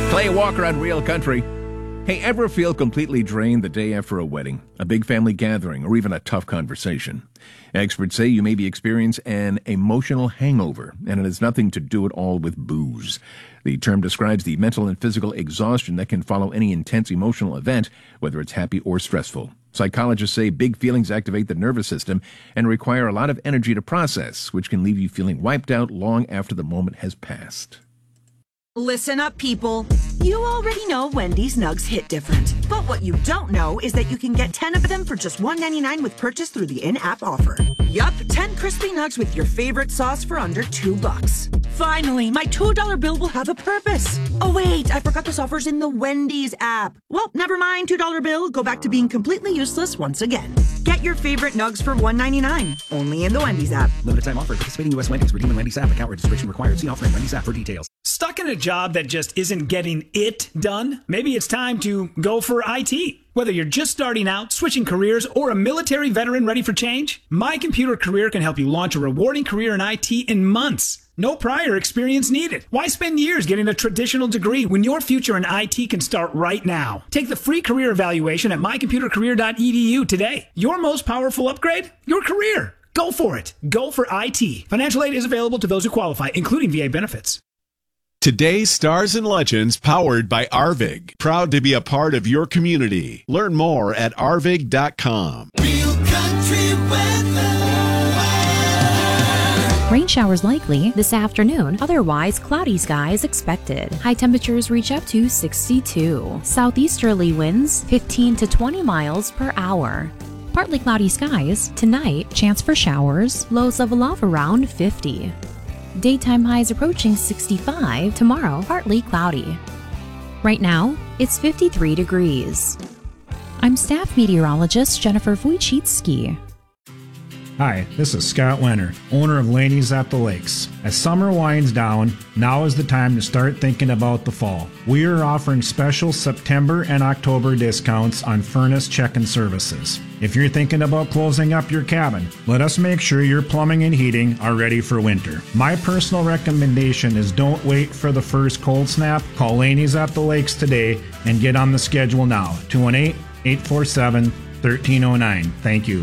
Clay Walker on Real Country. Hey, ever feel completely drained the day after a wedding, a big family gathering, or even a tough conversation? Experts say you may be experiencing an emotional hangover, and it has nothing to do at all with booze. The term describes the mental and physical exhaustion that can follow any intense emotional event, whether it's happy or stressful. Psychologists say big feelings activate the nervous system and require a lot of energy to process, which can leave you feeling wiped out long after the moment has passed. Listen up, people. You already know Wendy's Nugs hit different. But what you don't know is that you can get 10 of them for just $1.99 with purchase through the in-app offer. Yup, 10 crispy nugs with your favorite sauce for under $2. Finally, my $2 bill will have a purpose. Oh wait, I forgot this offer's in the Wendy's app. Well, never mind, $2 bill. Go back to being completely useless once again. Get your favorite nugs for $1.99. Only in the Wendy's app. Limited time offer. Participating U.S. Wendy's. Redeem in Wendy's app. Account registration required. See offer in Wendy's app for details. Stuck in a job that just isn't getting it done? Maybe it's time to go for IT. Whether you're just starting out, switching careers, or a military veteran ready for change, My Computer Career can help you launch a rewarding career in IT in months. No prior experience needed. Why spend years getting a traditional degree when your future in IT can start right now? Take the free career evaluation at mycomputercareer.edu today. Your most powerful upgrade? Your career. Go for it. Go for IT. Financial aid is available to those who qualify, including VA benefits. Today's Stars and Legends, powered by Arvig. Proud to be a part of your community. Learn more at arvig.com. Real Country weather. Rain showers likely this afternoon, otherwise cloudy skies expected. High temperatures reach up to 62. Southeasterly winds 15 to 20 miles per hour. Partly cloudy skies. Tonight, chance for showers. Lows level off around 50. Daytime highs approaching 65. Tomorrow, partly cloudy. Right now, it's 53 degrees. I'm staff meteorologist Jennifer Wojcicki. Hi, this is Scott Leonard, owner of Laney's at the Lakes. As summer winds down, now is the time to start thinking about the fall. We are offering special September and October discounts on furnace check-in services. If you're thinking about closing up your cabin, let us make sure your plumbing and heating are ready for winter. My personal recommendation is don't wait for the first cold snap. Call Laney's at the Lakes today and get on the schedule now. 218-847-1309. Thank you.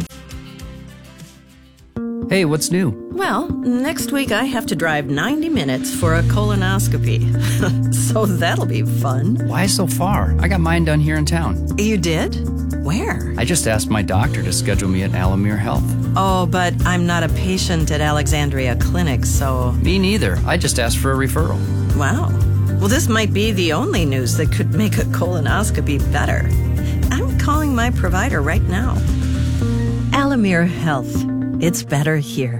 Hey, what's new? Well, next week I have to drive 90 minutes for a colonoscopy. So that'll be fun. Why so far? I got mine done here in town. You did? Where? I just asked my doctor to schedule me at Alamere Health. Oh, but I'm not a patient at Alexandria Clinic, so... Me neither. I just asked for a referral. Wow. Well, this might be the only news that could make a colonoscopy better. I'm calling my provider right now. Alamere Health. It's better here.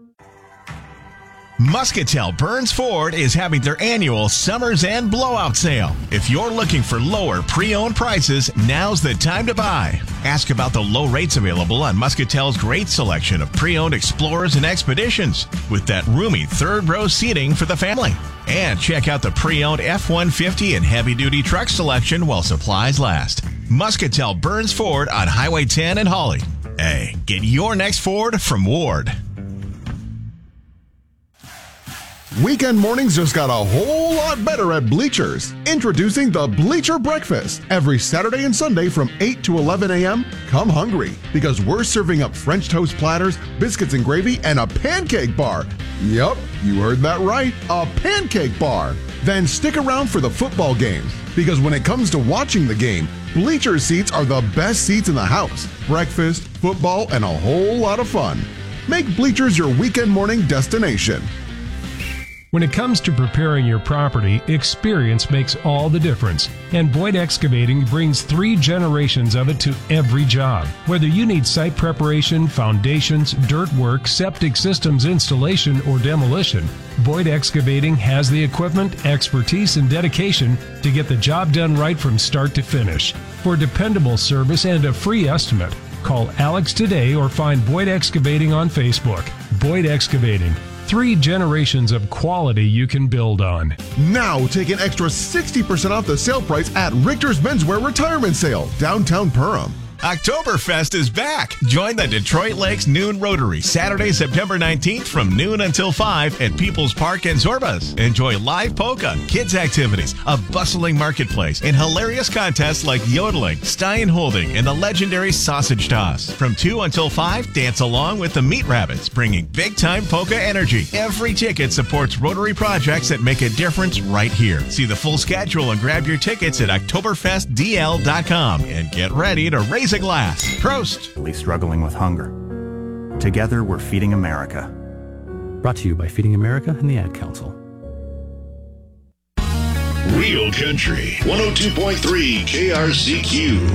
Muscatel Burns Ford is having their annual Summer's End Blowout Sale. If you're looking for lower pre-owned prices, now's the time to buy. Ask about the low rates available on Muscatel's great selection of pre-owned Explorers and Expeditions with that roomy third-row seating for the family. And check out the pre-owned F-150 and heavy-duty truck selection while supplies last. Muscatel Burns Ford on Highway 10 in Hawley. Hey, get your next Ford from Ward. Weekend mornings just got a whole lot better at Bleachers. Introducing the Bleacher Breakfast. Every Saturday and Sunday from 8 to 11 a.m., come hungry because we're serving up French toast platters, biscuits and gravy, and a pancake bar. Yup, you heard that right, a pancake bar. Then stick around for the football games because when it comes to watching the game, Bleacher seats are the best seats in the house. Breakfast, football, and a whole lot of fun. Make Bleachers your weekend morning destination. When it comes to preparing your property, experience makes all the difference. And Boyd Excavating brings 3 generations of it to every job. Whether you need site preparation, foundations, dirt work, septic systems installation, or demolition, Boyd Excavating has the equipment, expertise, and dedication to get the job done right from start to finish. For dependable service and a free estimate, call Alex today or find Boyd Excavating on Facebook. Boyd Excavating. 3 generations of quality you can build on. Now take an extra 60% off the sale price at Richter's Menswear Retirement Sale, downtown Perham. Oktoberfest is back. Join the Detroit Lakes Noon Rotary Saturday, September 19th from noon until 5 at People's Park and Zorbas. Enjoy live polka, kids activities, a bustling marketplace, and hilarious contests like yodeling, Stein holding, and the legendary sausage toss. From 2 until 5, dance along with the Meat Rabbits, bringing big-time polka energy. Every ticket supports Rotary projects that make a difference right here. See the full schedule and grab your tickets at OktoberfestDL.com and get ready to raise a glass. Prost! Struggling with hunger. Together, we're feeding America. Brought to you by Feeding America and the Ad Council. Real Country 102.3 KRCQ.